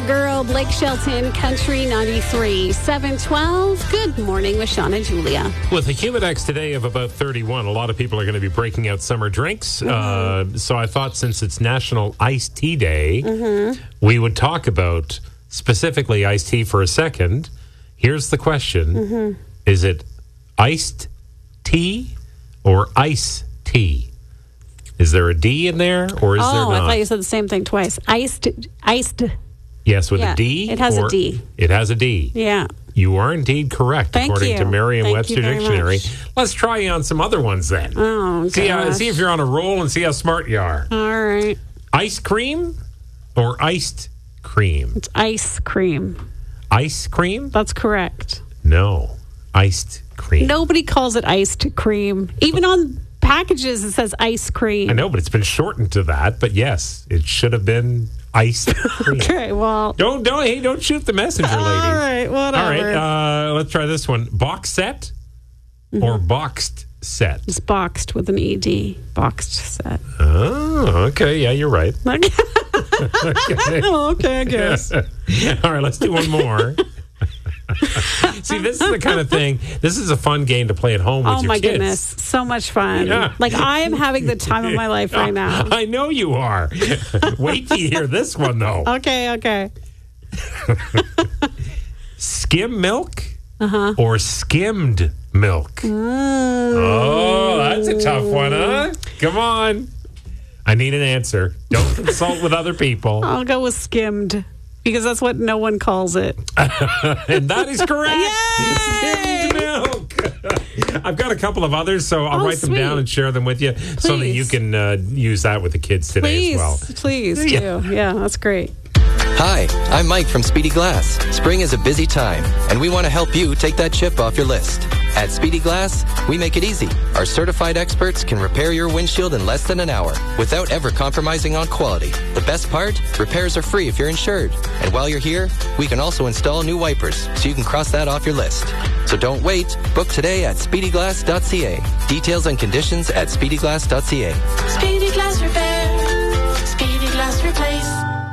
Girl, Blake Shelton, Country 93, 712. Good morning with Sean and Julia. With a Humidex today of about 31, a lot of people are going to be breaking out summer drinks. So I thought since it's National Iced Tea Day, we would talk about specifically iced tea for a second. Here's the question. Is it iced tea or ice tea? Is there a D in there or is there not? I thought you said the same thing twice. Iced. Yes, with a D? It has a D. It has a D. Yeah. You are indeed correct, according to Merriam-Webster Dictionary. Let's try you on some other ones then. Oh, gosh. See if you're on a roll and see how smart you are. All right. Ice cream or iced cream? It's ice cream. Ice cream? That's correct. No. Iced cream. Nobody calls it iced cream. Even on packages, it says ice cream. I know, but it's been shortened to that. But yes, it should have been iced cream. Okay, well. Don't shoot the messenger, lady. All right, whatever. All right, let's try this one. Box set or boxed set? It's boxed with an ED. Boxed set. Oh, okay. Yeah, you're right. Okay. Okay, I guess. All right, let's do one more. See, this is the kind of thing. This is a fun game to play at home with your kids. Oh, my goodness. So much fun. Yeah. Like, I am having the time of my life right now. I know you are. Wait till you hear this one, though. Okay. Skim milk or skimmed milk? Oh, that's a tough one, huh? Come on. I need an answer. Don't consult with other people. I'll go with skimmed. Because that's what no one calls it. And that is correct. Yay! Skimmed milk. I've got a couple of others, so I'll write them down and share them with you so that you can use that with the kids today as well. Please do. Yeah, that's great. Hi, I'm Mike from Speedy Glass. Spring is a busy time, and we want to help you take that chip off your list. At Speedy Glass, we make it easy. Our certified experts can repair your windshield in less than an hour without ever compromising on quality. The best part? Repairs are free if you're insured. And while you're here, we can also install new wipers so you can cross that off your list. So don't wait. Book today at speedyglass.ca. Details and conditions at speedyglass.ca. Speedy Glass Repair. Speedy Glass Replace.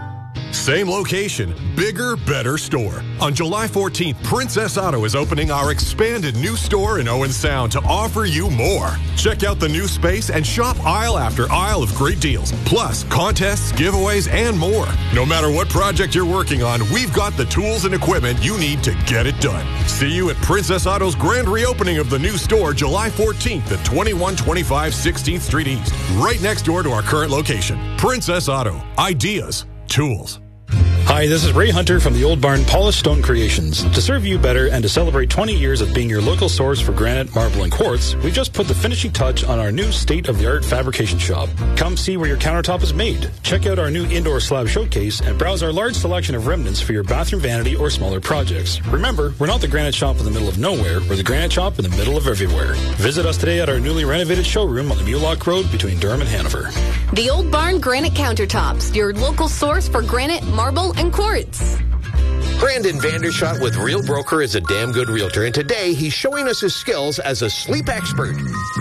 Same location, bigger, better store. On July 14th, Princess Auto is opening our expanded new store in Owen Sound to offer you more. Check out the new space and shop aisle after aisle of great deals, plus contests, giveaways, and more. No matter what project you're working on, we've got the tools and equipment you need to get it done. See you at Princess Auto's grand reopening of the new store July 14th at 2125 16th Street East, right next door to our current location. Princess Auto. Ideas. Tools. Hi, this is Ray Hunter from the Old Barn Polished Stone Creations. To serve you better and to celebrate 20 years of being your local source for granite, marble, and quartz, we just put the finishing touch on our new state-of-the-art fabrication shop. Come see where your countertop is made. Check out our new indoor slab showcase and browse our large selection of remnants for your bathroom vanity or smaller projects. Remember, we're not the granite shop in the middle of nowhere. We're the granite shop in the middle of everywhere. Visit us today at our newly renovated showroom on the Mulock Road between Durham and Hanover. The Old Barn Granite Countertops, your local source for granite, marble, and quartz. Brandon Vandershot with Real Broker is a damn good realtor, and today he's showing us his skills as a sleep expert,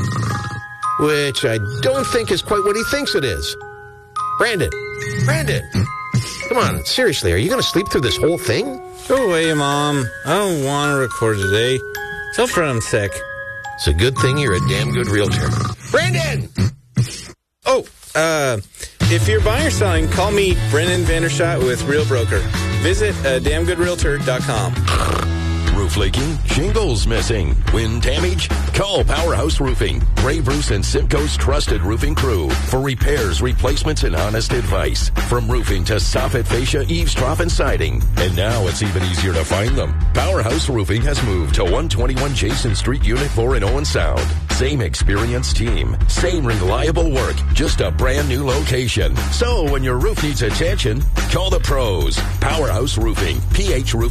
which I don't think is quite what he thinks it is. Brandon, come on, seriously, are you going to sleep through this whole thing? Go away, Mom. I don't want to record today. Tell Fred I'm sick. It's a good thing you're a damn good realtor. Brandon! If you're buying or selling, call me, Brendan Vandershot with Real Broker. Visit damngoodrealtor.com. Roof leaking, shingles missing, wind damage? Call Powerhouse Roofing, Ray Bruce and Simcoe's trusted roofing crew for repairs, replacements, and honest advice. From roofing to soffit, fascia, eaves, trough, and siding. And now it's even easier to find them. Powerhouse Roofing has moved to 121 Jason Street, Unit 4 in Owen Sound. Same experienced team, same reliable work, just a brand new location. So when your roof needs attention, call the pros. Powerhouse Roofing, PH Roofing.